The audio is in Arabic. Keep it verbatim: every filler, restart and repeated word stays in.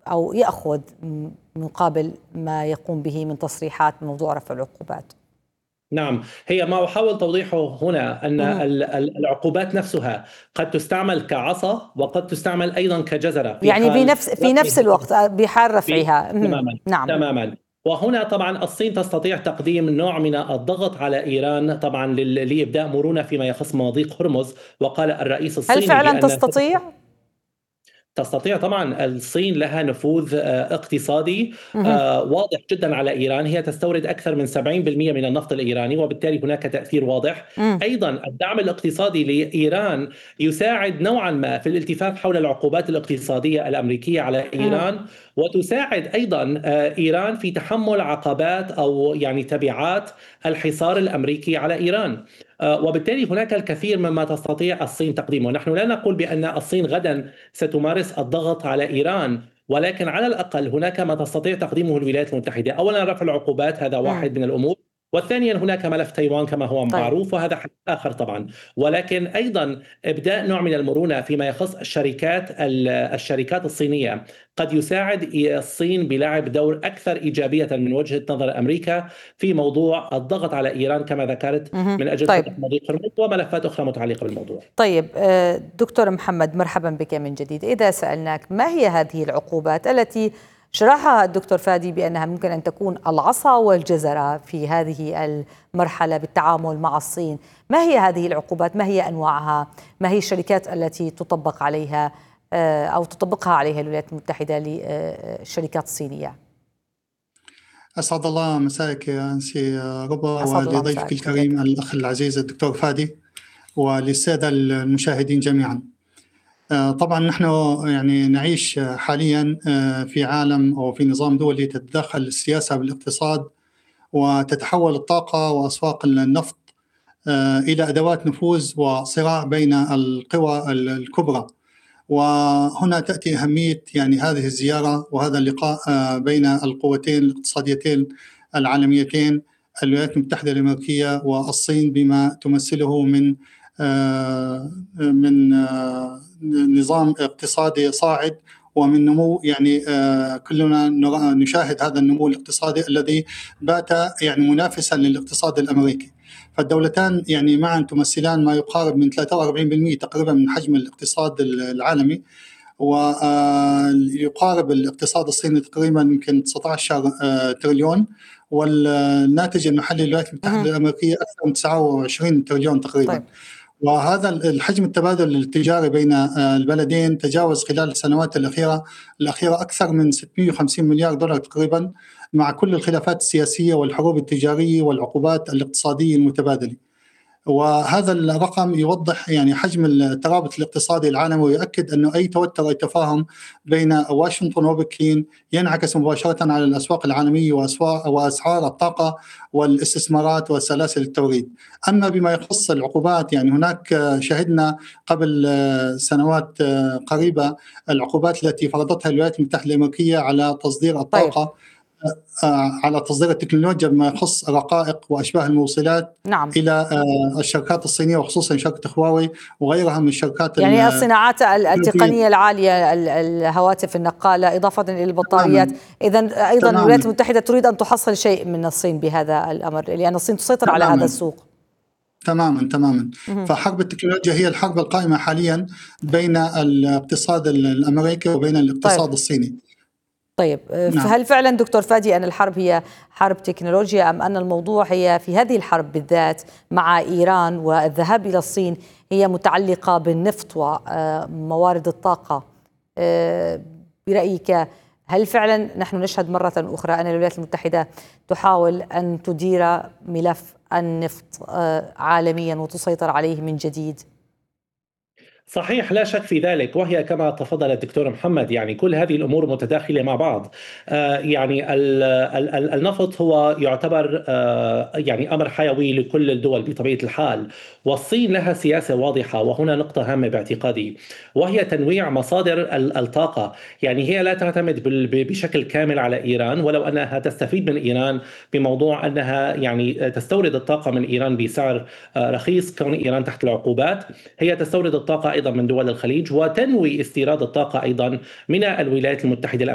أو يأخذ مقابل ما يقوم به من تصريحات بموضوع رفع العقوبات؟ نعم، هي ما أحاول توضيحه هنا أن مهم. العقوبات نفسها قد تستعمل كعصا وقد تستعمل أيضا كجزرة في يعني حال بنفس في نفس الوقت بحال رفعها. مهم. تماما نعم. تماما. وهنا طبعا الصين تستطيع تقديم نوع من الضغط على إيران طبعا لإبداء مرونة فيما يخص مضيق هرمز. وقال الرئيس هل الصيني فعلا بأن تستطيع؟ تستطيع طبعا. الصين لها نفوذ اقتصادي مهم. واضح جدا على إيران. هي تستورد أكثر من سبعين بالمئة من النفط الإيراني، وبالتالي هناك تأثير واضح. مم. أيضا الدعم الاقتصادي لإيران يساعد نوعا ما في الاتفاق حول العقوبات الاقتصادية الأمريكية على مم. إيران، وتساعد أيضا إيران في تحمل عقبات أو يعني تبعات الحصار الأمريكي على إيران. وبالتالي هناك الكثير مما تستطيع الصين تقديمه. نحن لا نقول بأن الصين غدا ستمارس الضغط على إيران، ولكن على الأقل هناك ما تستطيع تقديمه الولايات المتحدة. أولا رفع العقوبات، هذا مم. واحد من الأمور. وثانيا هناك ملف تايوان كما هو طيب. معروف، وهذا حل آخر طبعا. ولكن أيضا إبداء نوع من المرونة فيما يخص الشركات الشركات الصينية قد يساعد الصين بلعب دور أكثر إيجابية من وجهة نظر أمريكا في موضوع الضغط على إيران كما ذكرت مهم. من أجل طيب. فتح مضيق هرمز وملفات أخرى متعلقة بالموضوع. طيب دكتور محمد، مرحبا بك من جديد. إذا سألناك ما هي هذه العقوبات التي شرحها الدكتور فادي بأنها ممكن أن تكون العصا والجزرة في هذه المرحلة بالتعامل مع الصين، ما هي هذه العقوبات؟ ما هي أنواعها؟ ما هي الشركات التي تطبق عليها أو تطبقها عليها الولايات المتحدة للشركات الصينية؟ أسعد الله مساءك يا أنسي ربا، أسعد الله ولضيفك مساءك. الكريم الأخ العزيز الدكتور فادي، وللسادة المشاهدين جميعا. طبعا نحن يعني نعيش حاليا في عالم أو في نظام دولي تتدخل السياسة بالاقتصاد، وتتحول الطاقة وأسواق النفط إلى أدوات نفوذ وصراع بين القوى الكبرى. وهنا تأتي أهمية يعني هذه الزيارة وهذا اللقاء بين القوتين الاقتصاديتين العالميتين، الولايات المتحدة الأمريكية والصين، بما تمثله من من نظام اقتصادي صاعد ومن نمو. يعني كلنا نشاهد هذا النمو الاقتصادي الذي بات يعني منافسا للاقتصاد الأمريكي. فالدولتان يعني معا تمثلان ما يقارب من ثلاثة وأربعين بالمئة تقريبا من حجم الاقتصاد العالمي، ويقارب الاقتصاد الصيني تقريبا يمكن تسعة عشر تريليون، والناتج المحلي للولايات المتحدة الأمريكية أكثر من تسعة وعشرين تريليون تقريبا. طيب. وهذا الحجم التبادل التجاري بين البلدين تجاوز خلال السنوات الأخيرة الأخيرة أكثر من ستمئة وخمسين مليار دولار تقريبا، مع كل الخلافات السياسية والحروب التجارية والعقوبات الاقتصادية المتبادلة. وهذا الرقم يوضح يعني حجم الترابط الاقتصادي العالمي، ويؤكد أنه أي توتر أي تفاهم بين واشنطن وبكين ينعكس مباشرة على الأسواق العالمية وأسعار الطاقة والاستثمارات وسلاسل التوريد. أما بما يخص العقوبات، يعني هناك شهدنا قبل سنوات قريبة العقوبات التي فرضتها الولايات المتحدة الأمريكية على تصدير الطاقة. طيب. على تصدير التكنولوجيا بما يخص الرقائق وأشباه الموصلات. نعم. إلى الشركات الصينية وخصوصا شركة هواوي وغيرها من الشركات يعني الصناعات التقنية العالية، الهواتف النقالة إضافة إلى البطاريات. إذن أيضا تماماً. الولايات المتحدة تريد أن تحصل شيء من الصين بهذا الأمر، لأن الصين تسيطر تماماً. على هذا السوق. تماما تماما. فحرب التكنولوجيا هي الحرب القائمة حاليا بين الاقتصاد الأمريكي وبين الاقتصاد طيب. الصيني. طيب. نعم. هل فعلا دكتور فادي أن الحرب هي حرب تكنولوجيا، أم أن الموضوع هي في هذه الحرب بالذات مع إيران والذهاب إلى الصين هي متعلقة بالنفط وموارد الطاقة؟ برأيك هل فعلا نحن نشهد مرة أخرى أن الولايات المتحدة تحاول أن تدير ملف النفط عالميا وتسيطر عليه من جديد؟ صحيح، لا شك في ذلك، وهي كما تفضل الدكتور محمد يعني كل هذه الأمور متداخلة مع بعض. آه يعني النفط هو يعتبر آه يعني أمر حيوي لكل الدول بطبيعة الحال، والصين لها سياسة واضحة. وهنا نقطة هامة باعتقادي، وهي تنويع مصادر الطاقة. يعني هي لا تعتمد بشكل كامل على إيران، ولو أنها تستفيد من إيران بموضوع أنها يعني تستورد الطاقة من إيران بسعر آه رخيص كون إيران تحت العقوبات. هي تستورد الطاقة أيضا من دول الخليج، وتنوي استيراد الطاقة أيضا من الولايات المتحدة الأمريكية.